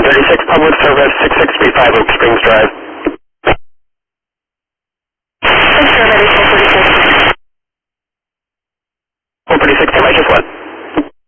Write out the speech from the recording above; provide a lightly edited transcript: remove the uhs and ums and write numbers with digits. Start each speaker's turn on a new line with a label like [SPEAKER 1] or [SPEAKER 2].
[SPEAKER 1] 36 Public Service, 6635 Oak Springs Drive.
[SPEAKER 2] Thanks, Paramedic 436.
[SPEAKER 1] 436, I just went.